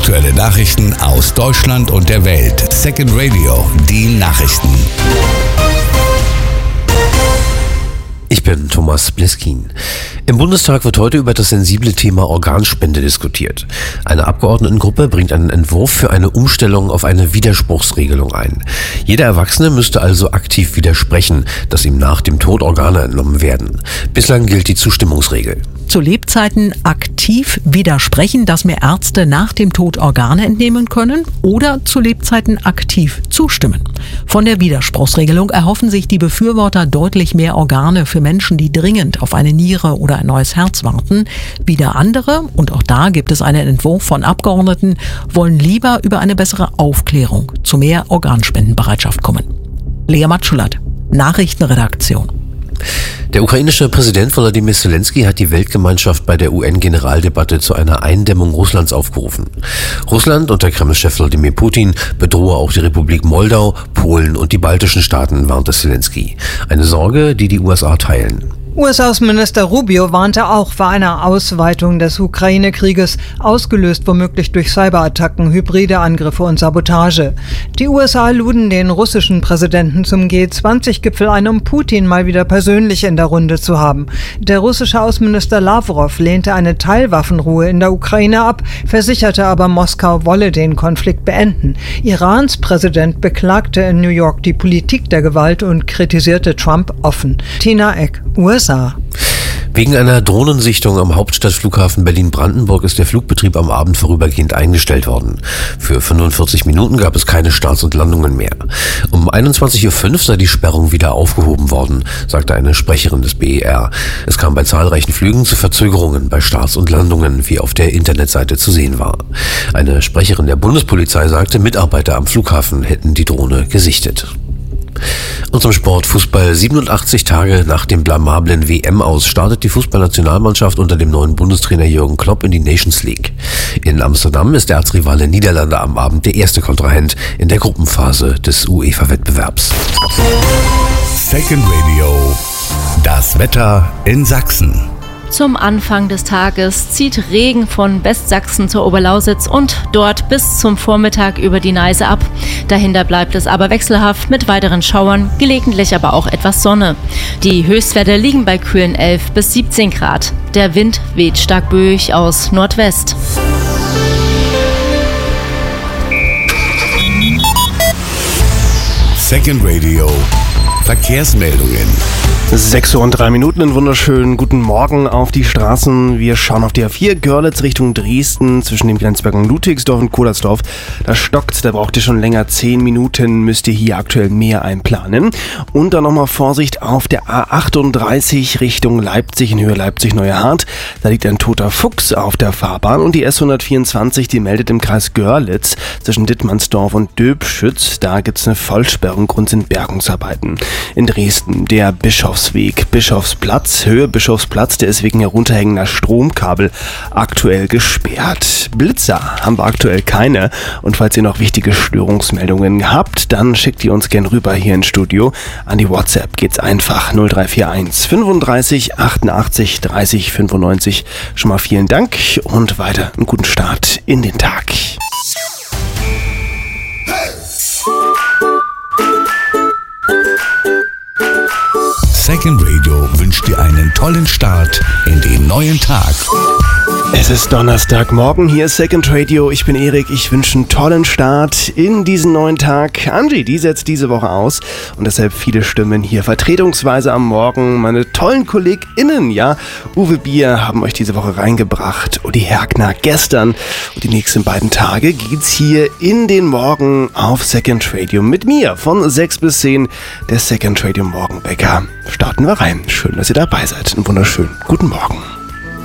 Aktuelle Nachrichten aus Deutschland und der Welt. Second Radio, die Nachrichten. Ich bin Thomas Bleskin. Im Bundestag wird heute über das sensible Thema Organspende diskutiert. Eine Abgeordnetengruppe bringt einen Entwurf für eine Umstellung auf eine Widerspruchsregelung ein. Jeder Erwachsene müsste also aktiv widersprechen, dass ihm nach dem Tod Organe entnommen werden. Bislang gilt die Zustimmungsregel. Zu Lebzeiten aktiv widersprechen, dass mir Ärzte nach dem Tod Organe entnehmen können, oder zu Lebzeiten aktiv zustimmen. Von der Widerspruchsregelung erhoffen sich die Befürworter deutlich mehr Organe für Menschen, die dringend auf eine Niere oder ein neues Herz warten. Wieder andere, und auch da gibt es einen Entwurf von Abgeordneten, wollen lieber über eine bessere Aufklärung zu mehr Organspendenbereitschaft kommen. Lea Matschulat, Nachrichtenredaktion. Der ukrainische Präsident Volodymyr Zelensky hat die Weltgemeinschaft bei der UN-Generaldebatte zu einer Eindämmung Russlands aufgerufen. Russland und der Kreml-Chef Wladimir Putin bedrohe auch die Republik Moldau, Polen und die baltischen Staaten, warnte Zelensky. Eine Sorge, die die USA teilen. US-Außenminister Rubio warnte auch vor einer Ausweitung des Ukraine-Krieges, ausgelöst womöglich durch Cyberattacken, hybride Angriffe und Sabotage. Die USA luden den russischen Präsidenten zum G20-Gipfel ein, um Putin mal wieder persönlich in der Runde zu haben. Der russische Außenminister Lavrov lehnte eine Teilwaffenruhe in der Ukraine ab, versicherte aber, Moskau wolle den Konflikt beenden. Irans Präsident beklagte in New York die Politik der Gewalt und kritisierte Trump offen. Tina Eck, USA. Wegen einer Drohnensichtung am Hauptstadtflughafen Berlin-Brandenburg ist der Flugbetrieb am Abend vorübergehend eingestellt worden. Für 45 Minuten gab es keine Starts und Landungen mehr. Um 21.05 Uhr sei die Sperrung wieder aufgehoben worden, sagte eine Sprecherin des BER. Es kam bei zahlreichen Flügen zu Verzögerungen bei Starts und Landungen, wie auf der Internetseite zu sehen war. Eine Sprecherin der Bundespolizei sagte, Mitarbeiter am Flughafen hätten die Drohne gesichtet. Und zum Sport Fußball. 87 Tage nach dem blamablen WM-Aus startet die Fußballnationalmannschaft unter dem neuen Bundestrainer Jürgen Klopp in die Nations League. In Amsterdam ist der Erzrivale Niederlande am Abend der erste Kontrahent in der Gruppenphase des UEFA-Wettbewerbs. Second Radio, das Wetter in Sachsen. Zum Anfang des Tages zieht Regen von Westsachsen zur Oberlausitz und dort bis zum Vormittag über die Neiße ab. Dahinter bleibt es aber wechselhaft mit weiteren Schauern, gelegentlich aber auch etwas Sonne. Die Höchstwerte liegen bei kühlen 11 bis 17 Grad. Der Wind weht stark böig aus Nordwest. Second Radio, Verkehrsmeldungen. 6:03 Uhr, einen wunderschönen guten Morgen auf die Straßen. Wir schauen auf die A4 Görlitz Richtung Dresden zwischen dem Grenzübergang Ludwigsdorf und Kohlersdorf. Da stockt, da braucht ihr schon länger 10 Minuten, müsst ihr hier aktuell mehr einplanen. Und dann nochmal Vorsicht auf der A38 Richtung Leipzig in Höhe Leipzig-Neuerhardt. Da liegt ein toter Fuchs auf der Fahrbahn und die S124, die meldet im Kreis Görlitz zwischen Dittmannsdorf und Döbschütz. Da gibt es eine Vollsperrung, Grund sind Bergungsarbeiten. In Dresden der Bischofsweg, Bischofsplatz, Höhe Bischofsplatz, der ist wegen herunterhängender Stromkabel aktuell gesperrt. Blitzer haben wir aktuell keine und falls ihr noch wichtige Störungsmeldungen habt, dann schickt ihr uns gern rüber hier ins Studio. An die WhatsApp geht's einfach 0341 35 88 30 95. Schon mal vielen Dank und weiter einen guten Start in den Tag. Second Radio wünscht dir einen tollen Start in den neuen Tag. Es ist Donnerstagmorgen, hier ist Second Radio. Ich bin Erik, ich wünsche einen tollen Start in diesen neuen Tag. Angie, die setzt diese Woche aus und deshalb viele Stimmen hier vertretungsweise am Morgen. Meine tollen KollegInnen, ja, Uwe Bier haben euch diese Woche reingebracht. Uli Hergner gestern und die nächsten beiden Tage geht's hier in den Morgen auf Second Radio mit mir von 6 bis 10, der Second Radio Morgenwecker. Starten wir rein. Schön, dass ihr dabei seid. Einen wunderschönen guten Morgen.